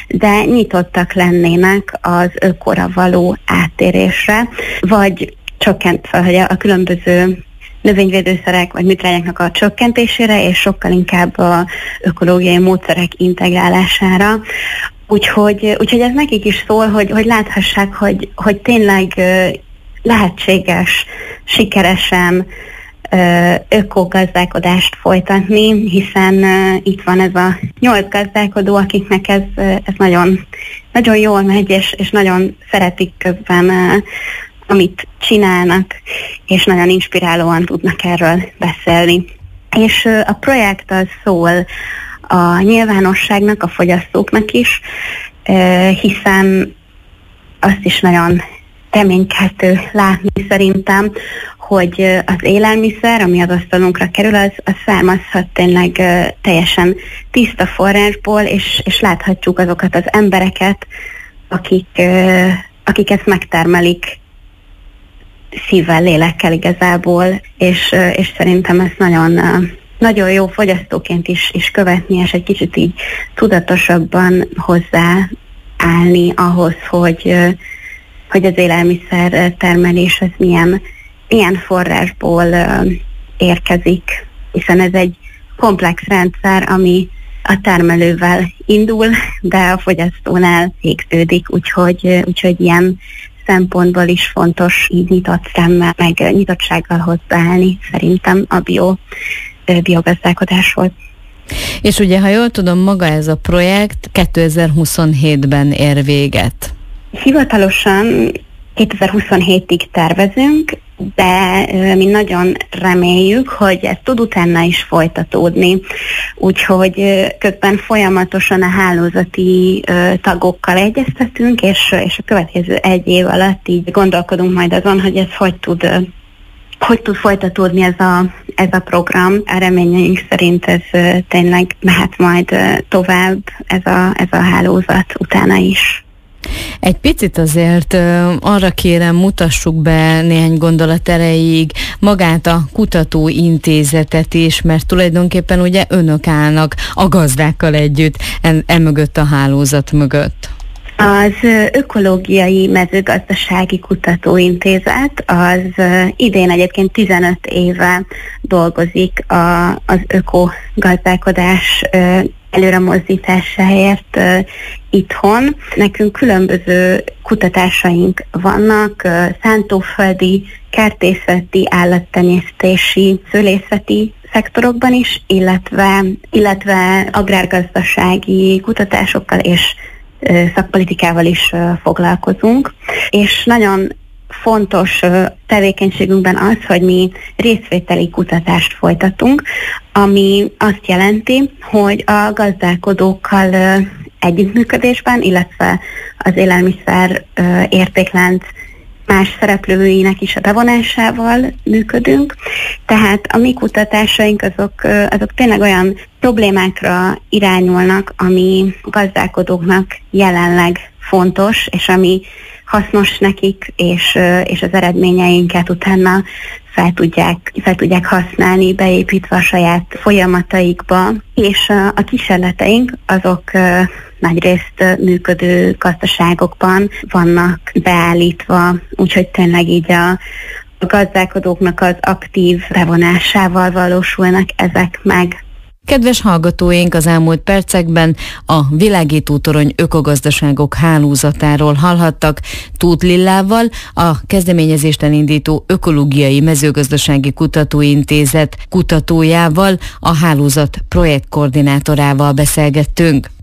de nyitottak lennének az ökora való áttérésre, vagy csökkentve, hogy a különböző növényvédőszerek vagy műtrágyáknak a csökkentésére, és sokkal inkább az ökológiai módszerek integrálására. Úgyhogy ez nekik is szól, hogy láthassák, hogy tényleg lehetséges sikeresen ökogazdálkodást folytatni, hiszen itt van ez a 8 gazdálkodó, akiknek ez nagyon, nagyon jól megy, és nagyon szeretik közben, amit csinálnak, és nagyon inspirálóan tudnak erről beszélni. És a projekt az szól a nyilvánosságnak, a fogyasztóknak is, hiszen azt is nagyon reménykeltő látni szerintem, hogy az élelmiszer, ami az asztalunkra kerül, az származhat tényleg teljesen tiszta forrásból, és láthatjuk azokat az embereket, akik ezt megtermelik szívvel, lélekkel igazából, és szerintem ez nagyon, nagyon jó fogyasztóként is követni, és egy kicsit így tudatosabban hozzáállni ahhoz, hogy az élelmiszer termelés az milyen forrásból érkezik, hiszen ez egy komplex rendszer, ami a termelővel indul, de a fogyasztónál végződik, úgyhogy ilyen szempontból is fontos így nyitott szemmel, meg nyitottsággal hozzáállni szerintem a biogazdálkodáshoz. És ugye, ha jól tudom, maga ez a projekt 2027-ben ér véget. Hivatalosan 2027-ig tervezünk, de mi nagyon reméljük, hogy ez tud utána is folytatódni. Úgyhogy közben folyamatosan a hálózati tagokkal egyeztetünk, és a következő 1 év alatt így gondolkodunk majd azon, hogy ez hogy tud folytatódni ez a program. A reményeink szerint ez tényleg mehet majd tovább ez a hálózat utána is. Egy picit azért arra kérem, mutassuk be néhány gondolat erejéig magát a kutatóintézetet is, mert tulajdonképpen ugye önök állnak a gazdákkal együtt emögött a hálózat mögött. Az Ökológiai Mezőgazdasági Kutatóintézet az idén egyébként 15 éve dolgozik az ökogazdálkodás előre mozdításáért itthon. Nekünk különböző kutatásaink vannak, szántóföldi, kertészeti, állattenyésztési, szőlészeti szektorokban is, illetve agrárgazdasági kutatásokkal és szakpolitikával is foglalkozunk. És nagyon fontos tevékenységünkben az, hogy mi részvételi kutatást folytatunk, ami azt jelenti, hogy a gazdálkodókkal együttműködésben, illetve az élelmiszer értéklánc más szereplőinek is a bevonásával működünk. Tehát a mi kutatásaink azok tényleg olyan problémákra irányulnak, ami a gazdálkodóknak jelenleg fontos, és ami hasznos nekik, és az eredményeinket utána fel tudják használni, beépítve a saját folyamataikba. És a kísérleteink azok nagyrészt működő gazdaságokban vannak beállítva, úgyhogy tényleg így a gazdálkodóknak az aktív bevonásával valósulnak ezek meg. Kedves hallgatóink, az elmúlt percekben a Világítótorony ökogazdaságok hálózatáról hallhattak Tóth Lillával, a kezdeményezést elindító Ökológiai Mezőgazdasági Kutatóintézet kutatójával, a hálózat projektkoordinátorával beszélgettünk.